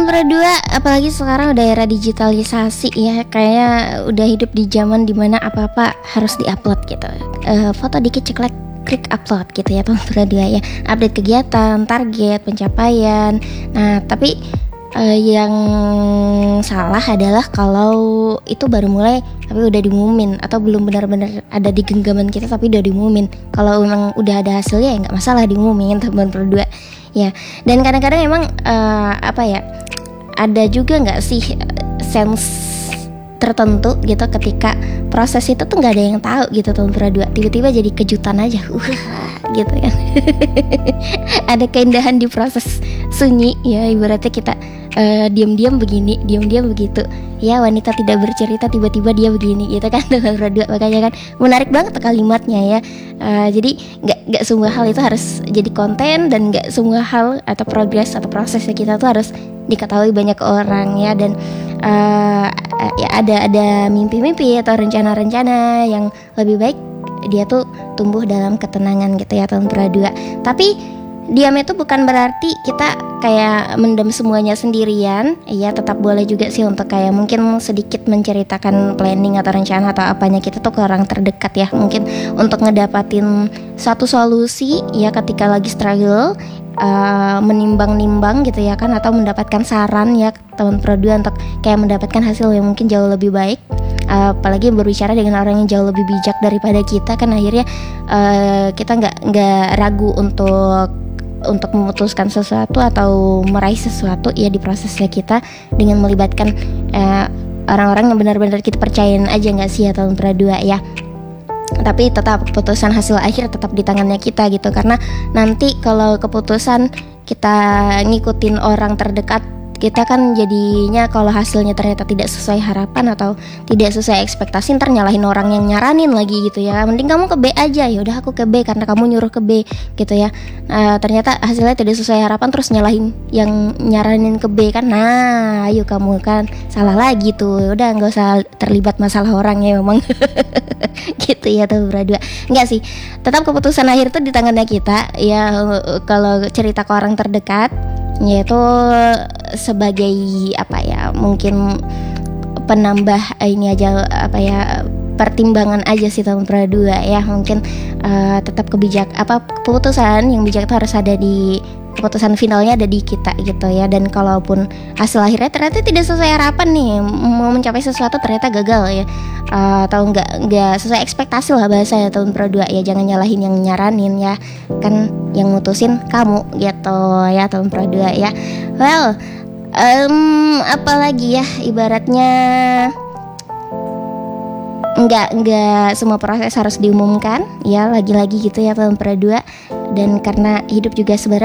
Pro 2, apalagi sekarang udah era digitalisasi ya, kayak udah hidup di zaman dimana apa-apa harus diupload gitu. Foto dikit ceklek klik upload gitu ya Tahun Pro 2 ya. Update kegiatan, target, pencapaian. Nah, tapi yang salah adalah kalau itu baru mulai tapi udah diumumin, atau belum benar-benar ada di genggaman kita tapi udah diumumin. Kalau memang udah ada hasilnya ya nggak masalah diumumin Tahun Pro 2 ya. Dan kadang-kadang emang ada juga nggak sih sense tertentu gitu ketika proses itu tuh nggak ada yang tahu gitu Tahun Pro 2, tiba-tiba jadi kejutan aja gitu kan. Ada keindahan di proses sunyi ya, ibaratnya kita diam-diam begini, diam-diam begitu ya, wanita tidak bercerita tiba-tiba dia begini gitu kan. Tahun Pro 2, makanya kan menarik banget kalimatnya ya. Jadi nggak semua hal itu harus jadi konten, dan nggak semua hal atau progres atau prosesnya kita tuh harus diketahui banyak orang ya. Dan ya ada mimpi-mimpi atau rencana-rencana yang lebih baik dia tuh tumbuh dalam ketenangan gitu ya Tahun Pro 2. Tapi diam itu bukan berarti kita kayak mendem semuanya sendirian ya. Tetap boleh juga sih untuk kayak mungkin sedikit menceritakan planning atau rencana atau apanya kita tuh ke orang terdekat ya, mungkin untuk ngedapatin suatu solusi ya ketika lagi struggle, menimbang-nimbang gitu ya kan, atau mendapatkan saran ya Tahun Pro 2 untuk kayak mendapatkan hasil yang mungkin jauh lebih baik. Apalagi berbicara dengan orang yang jauh lebih bijak daripada kita kan, akhirnya kita nggak ragu untuk memutuskan sesuatu atau meraih sesuatu ya di prosesnya kita, dengan melibatkan orang-orang yang benar-benar kita percayain aja, nggak sih ya Tahun Pro 2 ya. Tapi tetap keputusan hasil akhir tetap di tangannya kita gitu, karena nanti kalau keputusan kita ngikutin orang terdekat kita kan jadinya kalau hasilnya ternyata tidak sesuai harapan atau tidak sesuai ekspektasi, ntar nyalahin orang yang nyaranin lagi gitu ya. Mending kamu ke B aja, ya udah aku ke B karena kamu nyuruh ke B gitu ya. Ternyata hasilnya tidak sesuai harapan, terus nyalahin yang nyaranin ke B kan. Nah, ayo kamu kan salah lagi tuh. Udah nggak usah terlibat masalah orang ya memang. Gitu ya Tahun Pro 2. Enggak sih, tetap keputusan akhir tuh di tangannya kita ya. Kalau cerita ke orang terdekat, yaitu sebagai mungkin penambah ini aja pertimbangan aja sih Tahun Pro 2 ya. Mungkin tetap keputusan yang bijak itu harus ada di keputusan finalnya, ada di kita gitu ya. Dan kalaupun hasil akhirnya ternyata tidak sesuai harapan nih, mau mencapai sesuatu ternyata gagal ya, atau nggak sesuai ekspektasi lah bahasanya Tahun Pro 2 ya, jangan nyalahin yang nyaranin ya, kan yang mutusin kamu gitu ya Tahun Pro 2 ya. Well, apalagi ya, ibaratnya nggak semua proses harus diumumkan ya, lagi-lagi gitu ya Tahun Pro 2. Dan karena hidup juga